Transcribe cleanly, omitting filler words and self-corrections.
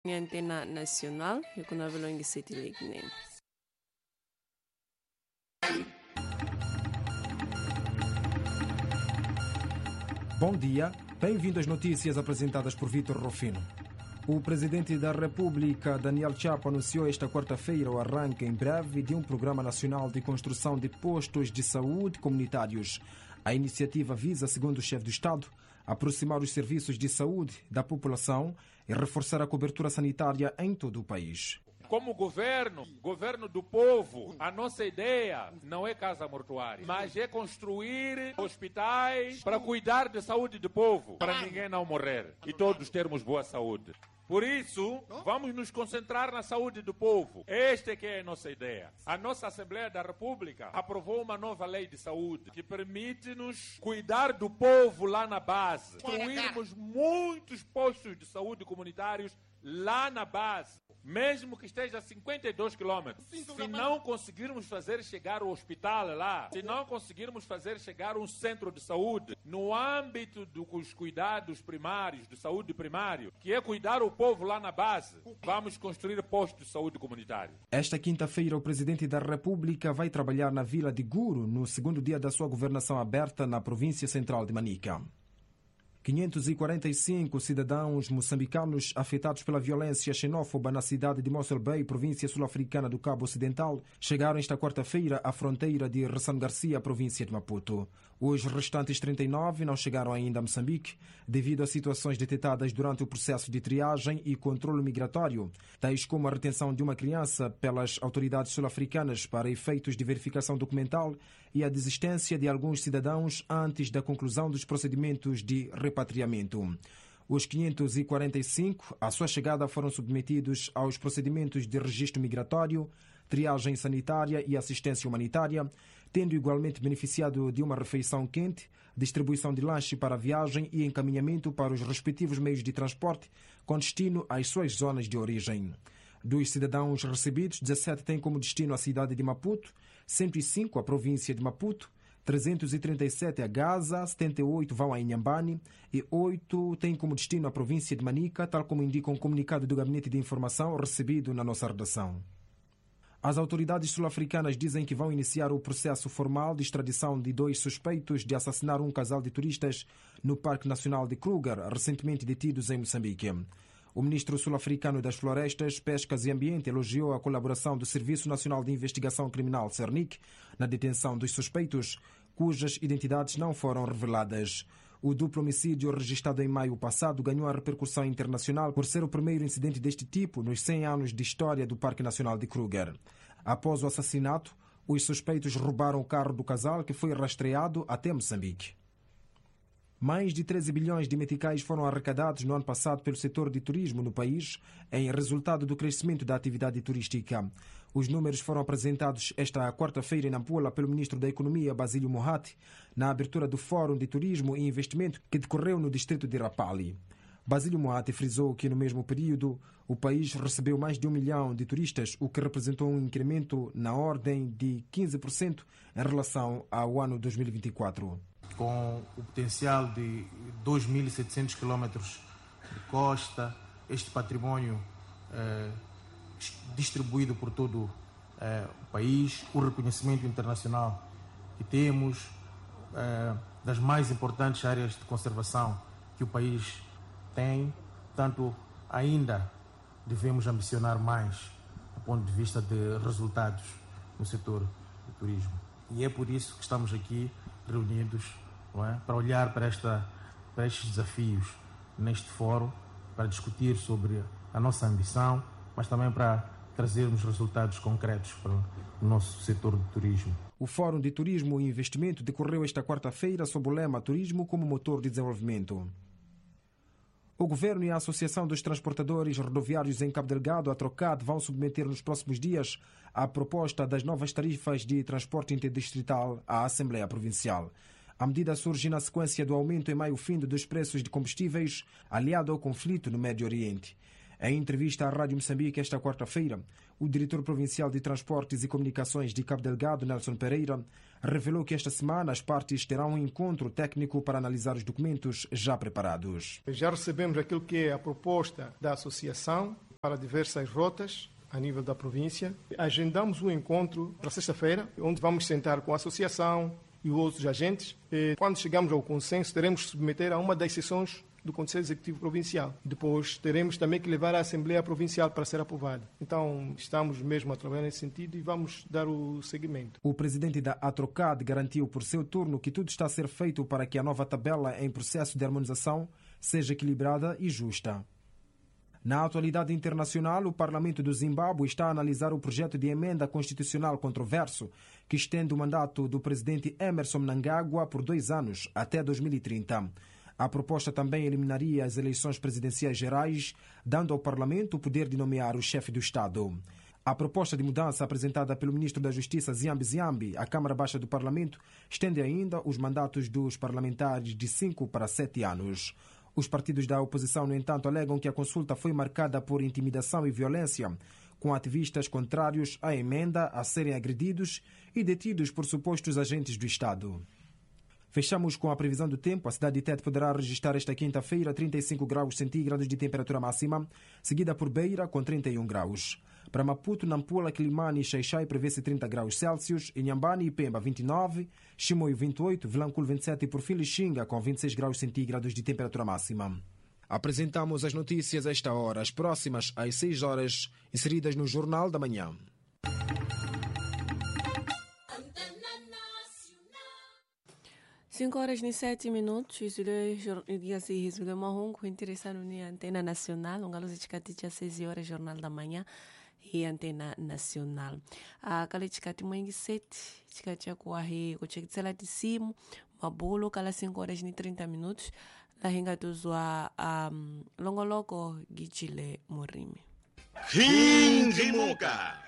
Antena nacional, eu com a Velongue City League. Bom dia, bem-vindo às notícias apresentadas por Vítor Rufino. O presidente da República, Daniel Chapo, anunciou esta quarta-feira o arranque em breve de um programa nacional de construção de postos de saúde comunitários. A iniciativa visa, segundo o chefe do Estado, aproximar os serviços de saúde da população e reforçar a cobertura sanitária em todo o país. Como governo do povo, a nossa ideia não é casa mortuária, mas é construir hospitais para cuidar da saúde do povo, para ninguém não morrer e todos termos boa saúde. Por isso, vamos nos concentrar na saúde do povo. Esta é que é a nossa ideia. A nossa Assembleia da República aprovou uma nova lei de saúde que permite-nos cuidar do povo lá na base. Construirmos muitos postos de saúde comunitários lá na base, mesmo que esteja a 52 quilômetros. Se não conseguirmos fazer chegar o hospital lá, se não conseguirmos fazer chegar um centro de saúde no âmbito dos cuidados primários, de saúde primário, que é cuidar o povo lá na base, vamos construir postos de saúde comunitário. Esta quinta-feira, o presidente da República vai trabalhar na vila de Guro, no segundo dia da sua governação aberta na província central de Manica. 545 cidadãos moçambicanos afetados pela violência xenófoba na cidade de Mossel Bay, província sul-africana do Cabo Ocidental, chegaram esta quarta-feira à fronteira de Ressano Garcia, província de Maputo. Os restantes 39 não chegaram ainda a Moçambique devido a situações detectadas durante o processo de triagem e controle migratório, tais como a retenção de uma criança pelas autoridades sul-africanas para efeitos de verificação documental e a desistência de alguns cidadãos antes da conclusão dos procedimentos de repatriamento. Os 545, à sua chegada, foram submetidos aos procedimentos de registro migratório, triagem sanitária e assistência humanitária, tendo igualmente beneficiado de uma refeição quente, distribuição de lanche para a viagem e encaminhamento para os respectivos meios de transporte com destino às suas zonas de origem. Dos cidadãos recebidos, 17 têm como destino a cidade de Maputo, 105 a província de Maputo, 337 a Gaza, 78 vão a Inhambane e 8 têm como destino a província de Manica, tal como indica um comunicado do Gabinete de Informação recebido na nossa redação. As autoridades sul-africanas dizem que vão iniciar o processo formal de extradição de 2 suspeitos de assassinar um casal de turistas no Parque Nacional de Kruger, recentemente detidos em Moçambique. O ministro sul-africano das Florestas, Pescas e Ambiente elogiou a colaboração do Serviço Nacional de Investigação Criminal, CERNIC, na detenção dos suspeitos, cujas identidades não foram reveladas. O duplo homicídio registrado em maio passado ganhou a repercussão internacional por ser o primeiro incidente deste tipo nos 100 anos de história do Parque Nacional de Kruger. Após o assassinato, os suspeitos roubaram o carro do casal, que foi rastreado até Moçambique. Mais de 13 bilhões de meticais foram arrecadados no ano passado pelo setor de turismo no país, em resultado do crescimento da atividade turística. Os números foram apresentados esta quarta-feira em Nampula pelo ministro da Economia, Basílio Moratti, na abertura do Fórum de Turismo e Investimento que decorreu no distrito de Rapalli. Basílio Moatti frisou que no mesmo período o país recebeu mais de 1 milhão de turistas, o que representou um incremento na ordem de 15% em relação ao ano 2024. Com o potencial de 2.700 quilómetros de costa, este património distribuído por todo o país, o reconhecimento internacional que temos, das mais importantes áreas de conservação que o país tem, tanto ainda devemos ambicionar mais do ponto de vista de resultados no setor do turismo. E é por isso que estamos aqui reunidos, não é? Para olhar para estes desafios neste fórum, para discutir sobre a nossa ambição, mas também para trazermos resultados concretos para o nosso setor de turismo. O Fórum de Turismo e Investimento decorreu esta quarta-feira sob o lema Turismo como motor de desenvolvimento. O Governo e a Associação dos Transportadores Rodoviários em Cabo Delgado, a Trocad, vão submeter nos próximos dias a proposta das novas tarifas de transporte interdistrital à Assembleia Provincial. A medida surge na sequência do aumento em maio-fim dos preços de combustíveis, aliado ao conflito no Médio Oriente. Em entrevista à Rádio Moçambique esta quarta-feira, o diretor provincial de Transportes e Comunicações de Cabo Delgado, Nelson Pereira, revelou que esta semana as partes terão um encontro técnico para analisar os documentos já preparados. Já recebemos aquilo que é a proposta da associação, para diversas rotas a nível da província. Agendamos um encontro para sexta-feira, onde vamos sentar com a associação e outros agentes. E, quando chegamos ao consenso, teremos que submeter a uma das sessões do Conselho Executivo Provincial. Depois teremos também que levar à Assembleia Provincial para ser aprovada. Então, estamos mesmo a trabalhar nesse sentido e vamos dar o seguimento. O presidente da Atrocad garantiu por seu turno que tudo está a ser feito para que a nova tabela em processo de harmonização seja equilibrada e justa. Na atualidade internacional, o Parlamento do Zimbábue está a analisar o projeto de emenda constitucional controverso que estende o mandato do presidente Emmerson Mnangagwa por 2 anos, até 2030. A proposta também eliminaria as eleições presidenciais gerais, dando ao Parlamento o poder de nomear o chefe do Estado. A proposta de mudança apresentada pelo ministro da Justiça, Ziambi Ziambi, à Câmara Baixa do Parlamento, estende ainda os mandatos dos parlamentares de 5 para 7 anos. Os partidos da oposição, no entanto, alegam que a consulta foi marcada por intimidação e violência, com ativistas contrários à emenda a serem agredidos e detidos por supostos agentes do Estado. Fechamos com a previsão do tempo. A cidade de Tete poderá registrar esta quinta-feira 35 graus centígrados de temperatura máxima, seguida por Beira com 31 graus. Para Maputo, Nampula, Quilimane e Xai-Xai prevê-se 30 graus Celsius, Inhambane e Pemba 29, Chimoio 28, Vilanculo 27 e por fim Lixinga com 26 graus centígrados de temperatura máxima. Apresentamos as notícias a esta hora, as próximas às 6 horas, inseridas no Jornal da Manhã. 5h07. Izule mahungu interessado ni Antena Nacional, ungalo zichikati 6 horas Jornal da Manhã e Antena Nacional. Kala chikati mwengi seti chikati ya kuwahi kuchekitsela tisimu mabolo kala 5h30 la hinga tuzwa longoloko gichile murimi Hingimuka